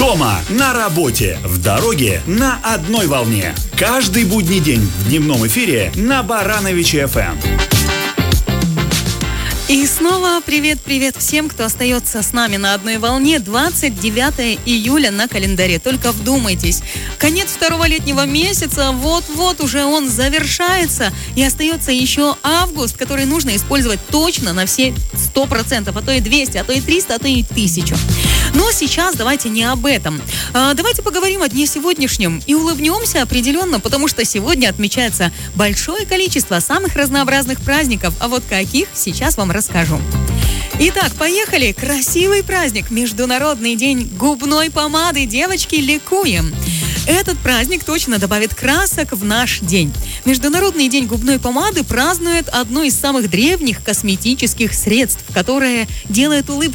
Дома, на работе, в дороге, на одной волне. Каждый будний день в дневном эфире на Барановиче FM. И снова привет-привет всем, кто остается с нами на одной волне. 29 июля на календаре. Только вдумайтесь. Конец второго летнего месяца. Вот-вот уже он завершается. И остается еще август, который нужно использовать точно на все 100%. А то и 200, а то и 300, а то и 1000. Но сейчас давайте не об этом. Давайте поговорим о дне сегодняшнем. И улыбнемся определенно, потому что сегодня отмечается большое количество самых разнообразных праздников. А вот каких, сейчас вам расскажу. Итак, поехали. Красивый праздник. Международный день губной помады. Девочки, ликуем. Этот праздник точно добавит красок в наш день. Международный день губной помады празднует одно из самых древних косметических средств, которое делает улыбку